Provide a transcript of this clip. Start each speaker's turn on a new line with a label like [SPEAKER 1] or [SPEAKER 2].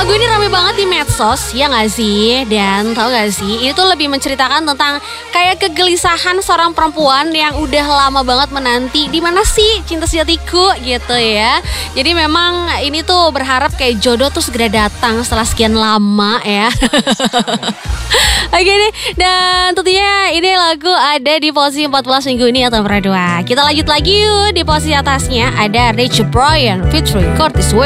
[SPEAKER 1] Lagu ini rame banget di medsos, ya gak sih? Dan tau gak sih, ini tuh lebih menceritakan tentang kayak kegelisahan seorang perempuan yang udah lama banget menanti di mana sih cinta sejatiku gitu ya. Jadi memang ini tuh berharap kayak jodoh tuh segera datang setelah sekian lama ya. Oke deh, dan tentunya ini lagu ada di posisi 14 minggu ini atau nomor 2. Kita lanjut lagi yuk, di posisi atasnya ada Rich Brian featuring Curtis Wade.